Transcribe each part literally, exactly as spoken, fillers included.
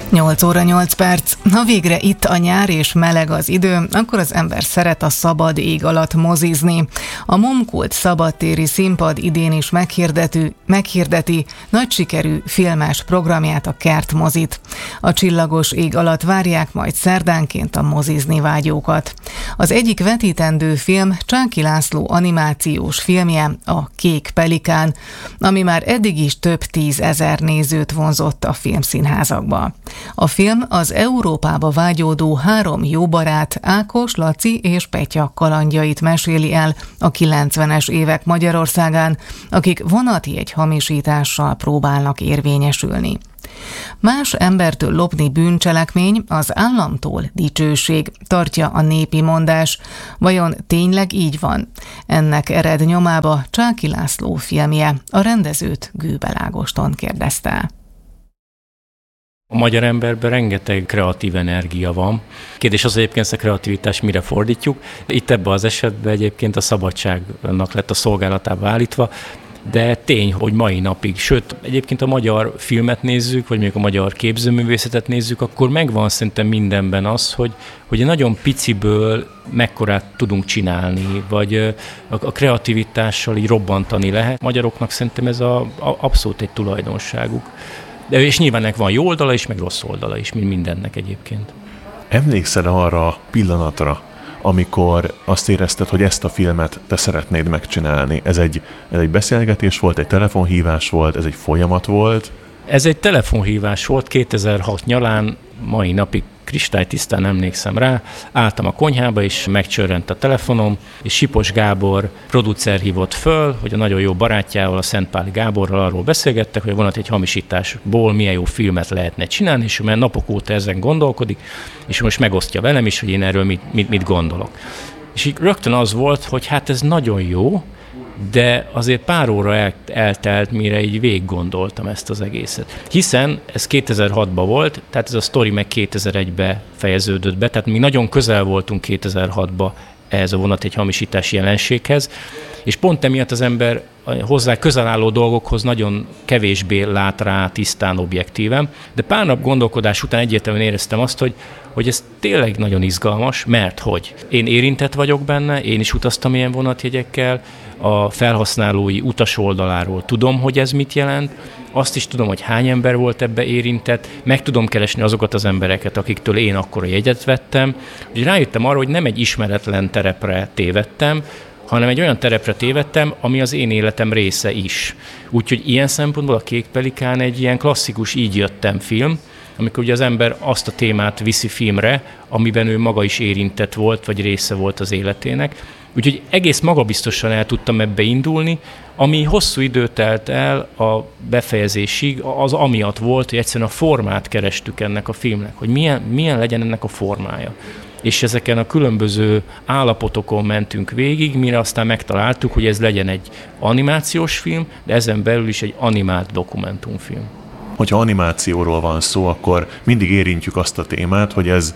nyolc óra nyolc perc. Ha végre itt a nyár és meleg az idő, akkor az ember szeret a szabad ég alatt mozizni. A Momkult szabadtéri színpad idén is meghirdető, meghirdeti nagy sikerű filmes programját, a Kertmozit. A csillagos ég alatt várják majd szerdánként a mozizni vágyókat. Az egyik vetítendő film Csáky László animációs filmje, a Kék Pelikán, ami már eddig is több tízezer nézőt vonzott a filmszínházakba. A film az Európába vágyódó három jó barát, Ákos, Laci és Petya kalandjait meséli el a kilencvenes évek Magyarországán, akik vonatjegy hamisítással próbálnak érvényesülni. Más embertől lopni bűncselekmény, az államtól dicsőség, tartja a népi mondás. Vajon tényleg így van? Ennek ered nyomába Csáky László filmje. A rendezőt Gőbel Ágoston kérdezte. A magyar emberben rengeteg kreatív energia van. Kérdés az, hogy egyébként ezt a kreativitást mire fordítjuk. Itt ebben az esetben egyébként a szabadságnak lett a szolgálatába állítva, de tény, hogy mai napig, sőt, egyébként a magyar filmet nézzük, vagy mondjuk a magyar képzőművészetet nézzük, akkor megvan szerintem mindenben az, hogy, hogy nagyon piciből mekkorát tudunk csinálni, vagy a, a kreativitással így robbantani lehet. Magyaroknak szerintem ez a, a, abszolút egy tulajdonságuk. De és nyilván ennek van jó oldala is, meg rossz oldala is, mint mindennek egyébként. Emlékszel arra a pillanatra, amikor azt érezted, hogy ezt a filmet te szeretnéd megcsinálni? Ez egy, ez egy beszélgetés volt, egy telefonhívás volt, ez egy folyamat volt? Ez egy telefonhívás volt kétezer-hat nyarán, mai napig kristálytisztán emlékszem rá. Álltam a konyhába, és megcsörrent a telefonom, és Sipos Gábor producer hívott föl, hogy a nagyon jó barátjával, a Szentpáli Gáborral arról beszélgettek, hogy vonat egy hamisításból milyen jó filmet lehetne csinálni, és mert napok óta ezen gondolkodik, és most megosztja velem is, hogy én erről mit, mit, mit gondolok. És így rögtön az volt, hogy hát ez nagyon jó, de azért pár óra el, eltelt, mire így végig gondoltam ezt az egészet. Hiszen ez kétezer-hatban volt, tehát ez a sztori meg kétezer-egyben fejeződött be, tehát mi nagyon közel voltunk kétezer-hatban ehhez a vonat egy hamisítás jelenséghez, és pont emiatt az ember hozzá közel álló dolgokhoz nagyon kevésbé lát rá tisztán, objektíven, de pár nap gondolkodás után egyértelműen éreztem azt, hogy, hogy ez tényleg nagyon izgalmas, mert hogy én érintett vagyok benne, én is utaztam ilyen vonatjegyekkel, a felhasználói utas oldaláról tudom, hogy ez mit jelent, azt is tudom, hogy hány ember volt ebbe érintett, meg tudom keresni azokat az embereket, akiktől én akkor a jegyet vettem, hogy rájöttem arra, hogy nem egy ismeretlen terepre tévedtem, hanem egy olyan terepre tévedtem, ami az én életem része is. Úgyhogy ilyen szempontból a Kék Pelikán egy ilyen klasszikus így jöttem film, amikor ugye az ember azt a témát viszi filmre, amiben ő maga is érintett volt, vagy része volt az életének. Úgyhogy egész magabiztosan el tudtam ebbe indulni, ami hosszú időt telt el a befejezésig, az amiatt volt, hogy egyszerűen a formát kerestük ennek a filmnek, hogy milyen, milyen legyen ennek a formája. És ezeken a különböző állapotokon mentünk végig, mire aztán megtaláltuk, hogy ez legyen egy animációs film, de ezen belül is egy animált dokumentumfilm. Hogyha animációról van szó, akkor mindig érintjük azt a témát, hogy ez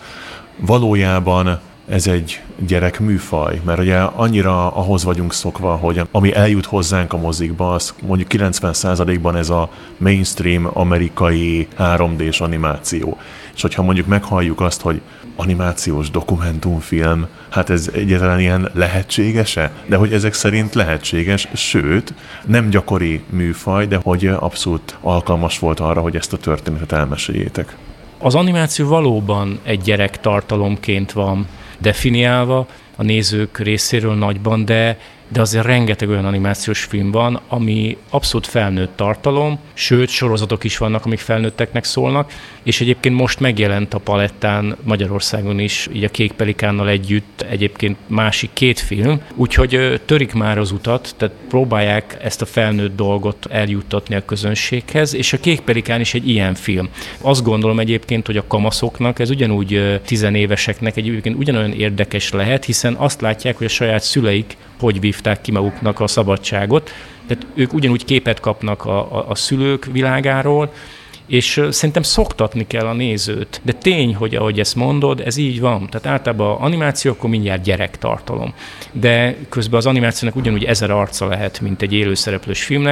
valójában ez egy gyerekműfaj, mert ugye annyira ahhoz vagyunk szokva, hogy ami eljut hozzánk a mozikba, az mondjuk kilencven százalékban ez a mainstream amerikai három dés animáció. És hogyha mondjuk meghalljuk azt, hogy animációs dokumentumfilm, hát ez egyáltalán ilyen lehetséges-e? De hogy ezek szerint lehetséges, sőt, nem gyakori műfaj, de hogy abszolút alkalmas volt arra, hogy ezt a történetet elmeséljétek. Az animáció valóban egy gyerektartalomként van definiálva a nézők részéről nagyban, de, de azért rengeteg olyan animációs film van, ami abszolút felnőtt tartalom, sőt, sorozatok is vannak, amik felnőtteknek szólnak, és egyébként most megjelent a palettán Magyarországon is, így a Kék Pelikánnal együtt egyébként másik két film, úgyhogy törik már az utat, tehát próbálják ezt a felnőtt dolgot eljuttatni a közönséghez, és a Kék Pelikán is egy ilyen film. Azt gondolom egyébként, hogy a kamaszoknak, ez ugyanúgy tizenéveseknek egyébként ugyanolyan érdekes lehet, hiszen azt látják, hogy a saját szüleik hogy vívták ki maguknak a szabadságot, tehát ők ugyanúgy képet kapnak a, a, a szülők világáról, és szerintem szoktatni kell a nézőt. De tény, hogy ahogy ezt mondod, ez így van. Tehát általában animáció, akkor mindjárt gyerektartalom. De közben az animációnak ugyanúgy ezer arca lehet, mint egy élőszereplős filmnek.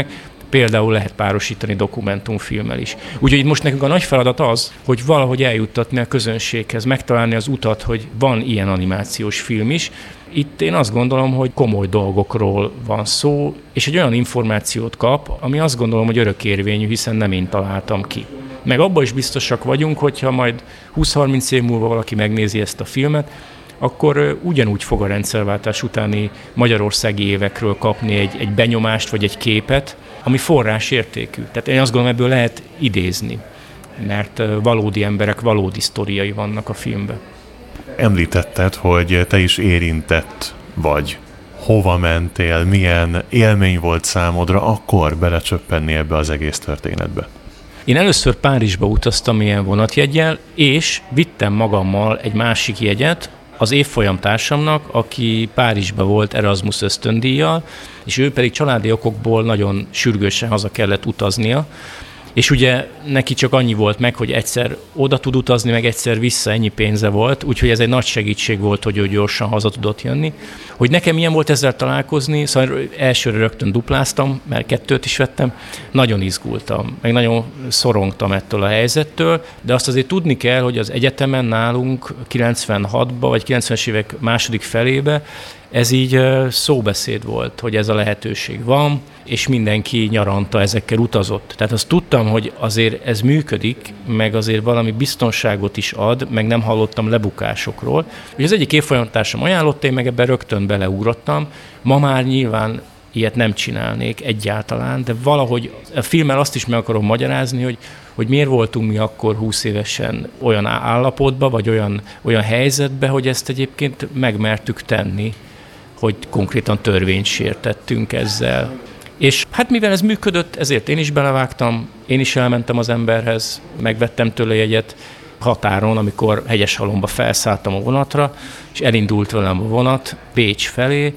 például lehet párosítani dokumentumfilmmel is. Úgyhogy itt most nekünk a nagy feladat az, hogy valahogy eljuttatni a közönséghez, megtalálni az utat, hogy van ilyen animációs film is. Itt én azt gondolom, hogy komoly dolgokról van szó, és egy olyan információt kap, ami azt gondolom, hogy örökérvényű, hiszen nem én találtam ki. Meg abban is biztosak vagyunk, hogyha majd húsz-harminc év múlva valaki megnézi ezt a filmet, akkor ugyanúgy fog a rendszerváltás utáni magyarországi évekről kapni egy, egy benyomást vagy egy képet, ami forrásértékű. Tehát én azt gondolom, ebből lehet idézni, mert valódi emberek, valódi sztoriai vannak a filmben. Említetted, hogy te is érintett vagy. Hova mentél, milyen élmény volt számodra akkor belecsöppenni ebbe az egész történetbe? Én először Párizsba utaztam ilyen vonatjeggyel, és vittem magammal egy másik jegyet az évfolyam társamnak, aki Párizsba volt Erasmus ösztöndíjjal, és ő pedig családi okokból nagyon sürgősen haza kellett utaznia, és ugye neki csak annyi volt meg, hogy egyszer oda tud utazni, meg egyszer vissza, ennyi pénze volt, úgyhogy ez egy nagy segítség volt, hogy ő gyorsan haza tudott jönni. Hogy nekem milyen volt ezzel találkozni, szóval elsőre rögtön dupláztam, mert kettőt is vettem, nagyon izgultam, meg nagyon szorongtam ettől a helyzettől, de azt azért tudni kell, hogy az egyetemen nálunk kilencvenhatban, vagy kilencvenes évek második felébe ez így szóbeszéd volt, hogy ez a lehetőség van, és mindenki nyaranta ezekkel utazott. Tehát azt tudtam, hogy azért ez működik, meg azért valami biztonságot is ad, meg nem hallottam lebukásokról. Ugye az egyik évfolyamtársam ajánlott, én meg ebben rögtön beleugrottam. Ma már nyilván ilyet nem csinálnék egyáltalán, de valahogy a filmmel azt is meg akarom magyarázni, hogy, hogy miért voltunk mi akkor húsz évesen olyan állapotban, vagy olyan, olyan helyzetben, hogy ezt egyébként megmertük tenni, hogy konkrétan törvényt sértettünk ezzel. És hát mivel ez működött, ezért én is belevágtam, én is elmentem az emberhez, megvettem tőle jegyet határon, amikor Hegyeshalomba felszálltam a vonatra, és elindult velem a vonat Pécs felé.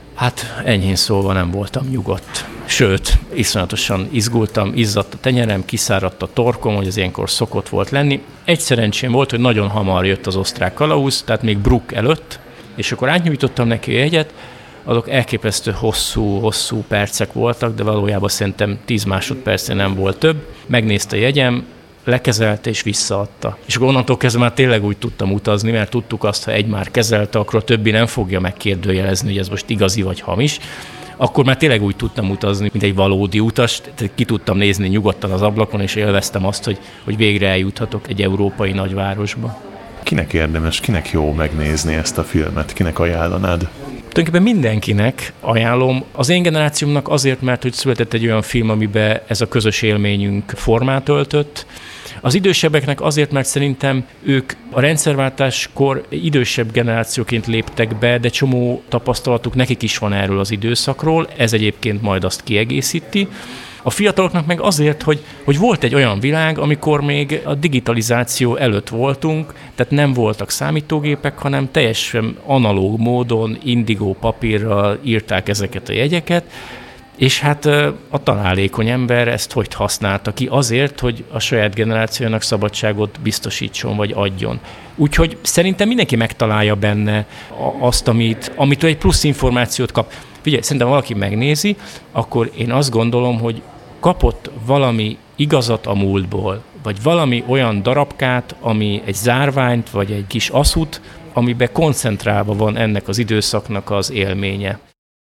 Hát enyhén szólva nem voltam nyugodt. Sőt, iszonyatosan izgultam, izzadt a tenyerem, kiszáradt a torkom, hogy az ilyenkor szokott volt lenni. Egy szerencsém volt, hogy nagyon hamar jött az osztrák kalauz, tehát még Bruck előtt, és akkor átnyújtottam neki a jegyet, azok elképesztő hosszú-hosszú percek voltak, de valójában szerintem tíz másodpercnél nem volt több. Megnézte a jegyem, lekezelte és visszaadta. És akkor onnantól kezdve már tényleg úgy tudtam utazni, mert tudtuk azt, ha egy már kezelte, akkor a többi nem fogja megkérdőjelezni, hogy ez most igazi vagy hamis. Akkor már tényleg úgy tudtam utazni, mint egy valódi utas, tehát ki tudtam nézni nyugodtan az ablakon, és élveztem azt, hogy, hogy végre eljuthatok egy európai nagyvárosba. Kinek érdemes, kinek jó megnézni ezt a filmet? Kinek ajánlanád? Tulajdonképpen mindenkinek ajánlom. Az én generációmnak azért, mert hogy született egy olyan film, amiben ez a közös élményünk formát öltött. Az idősebbeknek azért, mert szerintem ők a rendszerváltáskor idősebb generációként léptek be, de csomó tapasztalatuk nekik is van erről az időszakról, ez egyébként majd azt kiegészíti. A fiataloknak meg azért, hogy, hogy volt egy olyan világ, amikor még a digitalizáció előtt voltunk, tehát nem voltak számítógépek, hanem teljesen analóg módon, indigó papírral írták ezeket a jegyeket, és hát a találékony ember ezt hogy használta ki? Azért, hogy a saját generációjának szabadságot biztosítson, vagy adjon. Úgyhogy szerintem mindenki megtalálja benne azt, amit, amitől egy plusz információt kap. Figyelj, szerintem valaki megnézi, akkor én azt gondolom, hogy kapott valami igazat a múltból, vagy valami olyan darabkát, ami egy zárványt, vagy egy kis aszut, amiben koncentrálva van ennek az időszaknak az élménye.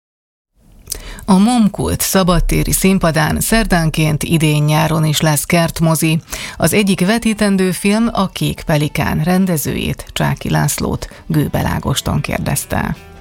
A Momkult szabadtéri színpadán szerdánként idén-nyáron is lesz kertmozi. Az egyik vetítendő film a Kék Pelikán rendezőjét, Csáky Lászlót Gőbe Ágoston kérdezte.